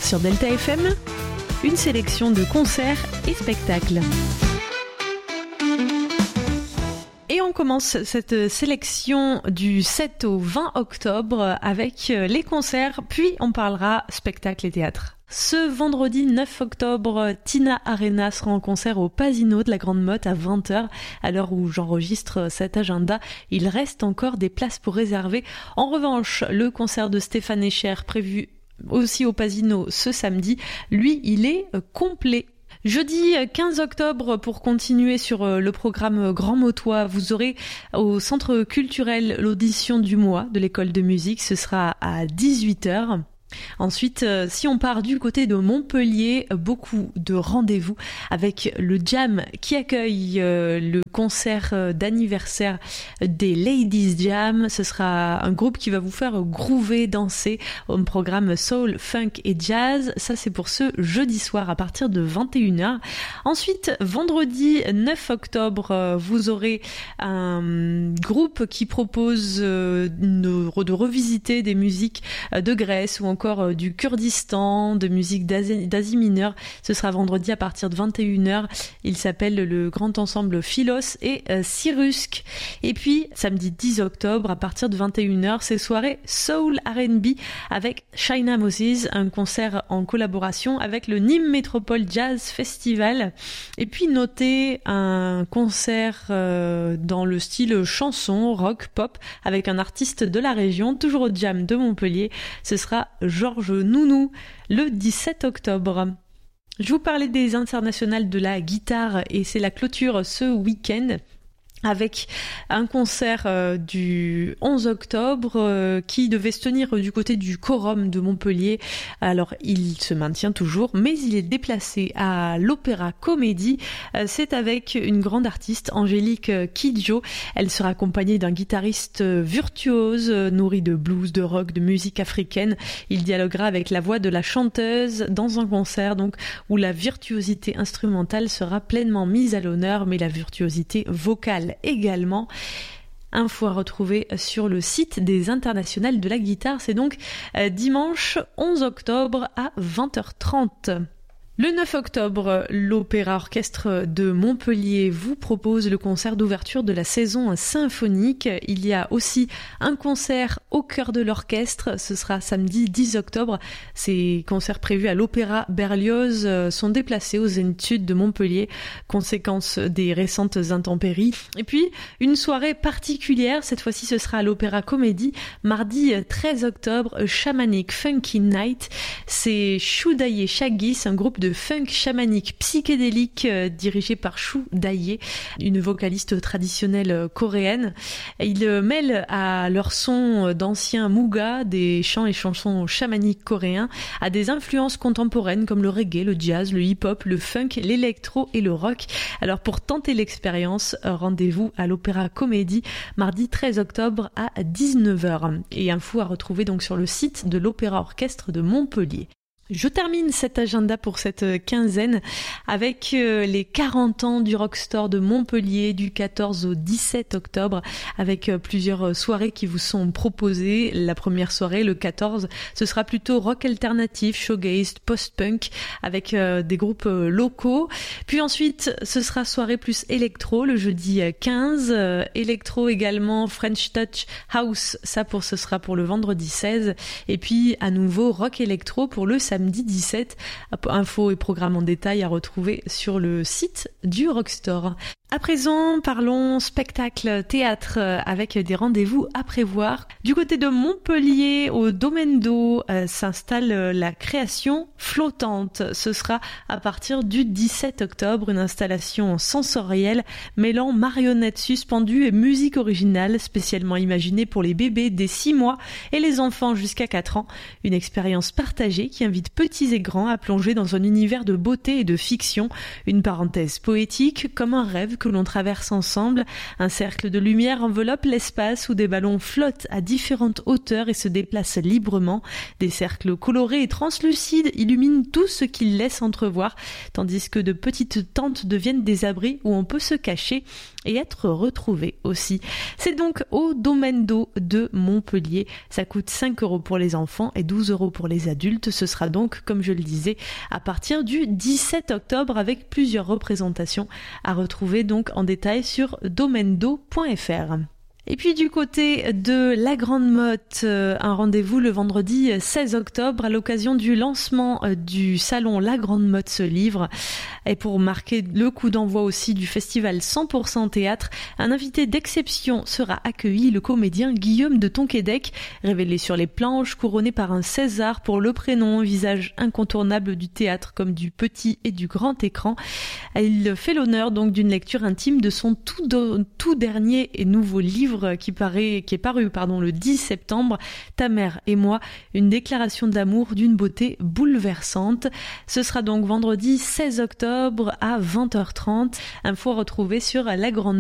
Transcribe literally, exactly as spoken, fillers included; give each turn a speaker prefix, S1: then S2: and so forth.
S1: Sur Delta F M, une sélection de concerts et spectacles. Et on commence cette sélection du sept au vingt octobre avec les concerts, puis on parlera spectacle et théâtre. Ce vendredi neuf octobre, Tina Arena sera en concert au Pasino de la Grande Motte à vingt heures. À l'heure où j'enregistre cet agenda, il reste encore des places pour réserver. En revanche, le concert de Stéphane Escher, prévu aussi au Pasino ce samedi, lui, il est complet. Jeudi quinze octobre, pour continuer sur le programme Grand Motois, vous aurez au Centre culturel l'audition du mois de l'école de musique. Ce sera à dix-huit heures. Ensuite, si on part du côté de Montpellier, beaucoup de rendez-vous avec le Jam qui accueille le concert d'anniversaire des Ladies Jam. Ce sera un groupe qui va vous faire groover, danser au programme soul, funk et jazz. Ça, c'est pour ce jeudi soir à partir de vingt et une heures. Ensuite, vendredi neuf octobre, vous aurez un groupe qui propose de, de revisiter des musiques de Grèce ou encore encore du Kurdistan, de musique d'Asie, d'Asie mineure. Ce sera vendredi à partir de vingt et une heures. Il s'appelle le grand ensemble Philos et euh, Cyrusk. Et puis, samedi dix octobre, à partir de vingt et une heures, c'est soirée Soul R and B avec China Moses, un concert en collaboration avec le Nîmes Métropole Jazz Festival. Et puis, notez un concert euh, dans le style chanson, rock, pop, avec un artiste de la région, toujours au Jam de Montpellier. Ce sera Georges Nounou, le dix-sept octobre. Je vous parlais des internationales de la guitare et c'est la clôture ce week-end avec un concert euh, du onze octobre euh, qui devait se tenir du côté du Quorum de Montpellier. Alors, il se maintient toujours, mais il est déplacé à l'Opéra Comédie. Euh, c'est avec une grande artiste, Angélique Kidjo. Elle sera accompagnée d'un guitariste virtuose, euh, nourri de blues, de rock, de musique africaine. Il dialoguera avec la voix de la chanteuse dans un concert donc où la virtuosité instrumentale sera pleinement mise à l'honneur, mais la virtuosité vocale également. Info à retrouver sur le site des internationales de la guitare. C'est donc dimanche onze octobre à vingt heures trente. Le neuf octobre, l'Opéra Orchestre de Montpellier vous propose le concert d'ouverture de la saison symphonique. Il y a aussi un concert au cœur de l'orchestre. Ce sera samedi dix octobre. Ces concerts prévus à l'Opéra Berlioz sont déplacés au Zénith Sud de Montpellier, conséquence des récentes intempéries. Et puis, une soirée particulière. Cette fois-ci, ce sera à l'Opéra Comédie. Mardi treize octobre, Shamanic Funky Night. C'est Shudaye Shagis, un groupe de funk chamanique psychédélique euh, dirigé par Shu Daye, une vocaliste traditionnelle euh, coréenne. Ils euh, mêlent à leur son d'anciens muga, des chants et chansons chamaniques coréens, à des influences contemporaines comme le reggae, le jazz, le hip-hop, le funk, l'électro et le rock. Alors pour tenter l'expérience, euh, rendez-vous à l'Opéra Comédie mardi treize octobre à dix-neuf heures. Et info à retrouver donc sur le site de l'Opéra Orchestre de Montpellier. Je termine cet agenda pour cette quinzaine avec les quarante ans du Rockstore de Montpellier du quatorze au dix-sept octobre avec plusieurs soirées qui vous sont proposées. La première soirée, le quatorze, ce sera plutôt rock alternatif, shoegaze, post-punk avec des groupes locaux. Puis ensuite, ce sera soirée plus électro le jeudi quinze, électro également, French Touch, House, ça pour ce sera pour le vendredi seize et puis à nouveau rock électro pour le samedi samedi dix-sept. Infos et programmes en détail à retrouver sur le site du Rockstore. À présent, parlons spectacle, théâtre, avec des rendez-vous à prévoir. Du côté de Montpellier, au Domaine d'eau, euh, s'installe la création flottante. Ce sera à partir du dix-sept octobre, une installation sensorielle mêlant marionnettes suspendues et musique originale spécialement imaginée pour les bébés dès six mois et les enfants jusqu'à quatre ans. Une expérience partagée qui invite petits et grands à plonger dans un univers de beauté et de fiction. Une parenthèse poétique comme un rêve que l'on traverse ensemble. Un cercle de lumière enveloppe l'espace où des ballons flottent à différentes hauteurs et se déplacent librement. Des cercles colorés et translucides illuminent tout ce qu'ils laissent entrevoir, tandis que de petites tentes deviennent des abris où on peut se cacher et être retrouvé aussi. C'est donc au Domaine d'eau de Montpellier. Ça coûte cinq euros pour les enfants et douze euros pour les adultes. Ce sera sera donc, comme je le disais, à partir du dix-sept octobre avec plusieurs représentations à retrouver donc en détail sur domendo point f r. Et puis du côté de la Grande Motte, euh, un rendez-vous le vendredi seize octobre à l'occasion du lancement euh, du salon La Grande Motte se livre. Et pour marquer le coup d'envoi aussi du festival cent pour cent théâtre, un invité d'exception sera accueilli, le comédien Guillaume de Tonquédec, révélé sur les planches, couronné par un César pour le prénom, visage incontournable du théâtre comme du petit et du grand écran. Il fait l'honneur donc d'une lecture intime de son tout, do- tout dernier et nouveau livre qui, paraît, qui est paru pardon, le dix septembre, Ta mère et moi, une déclaration d'amour d'une beauté bouleversante. Ce sera donc vendredi seize octobre à vingt heures trente. Info retrouvée sur la grande